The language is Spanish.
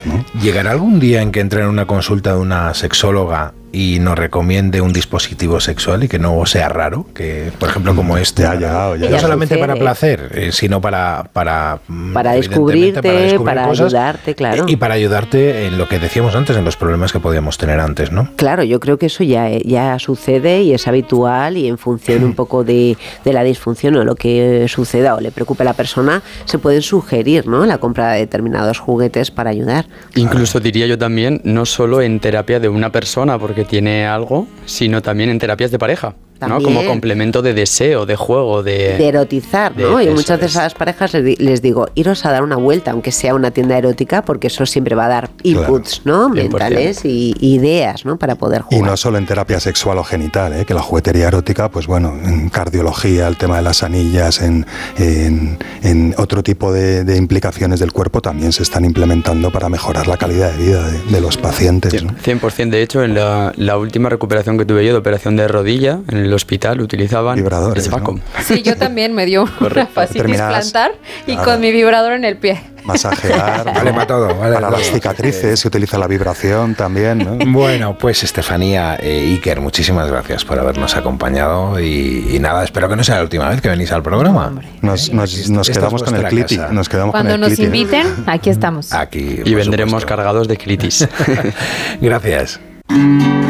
¿no? ¿Llegará algún día en que entre en una consulta de una sexóloga y nos recomiende un dispositivo sexual y que no sea raro? Que, por ejemplo, como este. Ya ha llegado. No solamente para placer, sino para descubrirte, para cosas, ayudarte, claro. Y para ayudarte en lo que decíamos antes, en los problemas que podíamos tener antes, ¿no? Claro, yo creo que eso ya sucede y es habitual, y en función un poco de la disfunción o lo que suceda o le preocupe a la persona, se pueden sugerir, ¿no?, la compra de determinados juguetes para ayudar. Incluso diría yo también, no solo en terapia de una persona porque tiene algo, sino también en terapias de pareja, ¿no? Como complemento de deseo, de juego, de erotizar, ¿no? Y muchas veces a las parejas les digo, iros a dar una vuelta, aunque sea una tienda erótica, porque eso siempre va a dar inputs, ¿no?, mentales y ideas, ¿no?, para poder jugar. Y no solo en terapia sexual o genital, que la juguetería erótica, pues bueno, en cardiología, el tema de las anillas, en otro tipo de implicaciones del cuerpo también se están implementando para mejorar la calidad de vida de los pacientes, ¿no? 100%. De hecho, en la última recuperación que tuve yo de operación de rodilla, en el hospital utilizaban vibradores, Svacom. ¿no? Sí, yo también me dio una fascitis plantar y claro, con mi vibrador en el pie. Masajear, ¿no? Vale para todo. Vale para las cicatrices se utiliza la vibración también, ¿no? Bueno, pues Estefanía, Iker, muchísimas gracias por habernos acompañado y nada, espero que no sea la última vez que venís al programa. Nos quedamos con el cliti. Cuando nos inviten, aquí estamos. Aquí, y vendremos cargados de clitis. Gracias.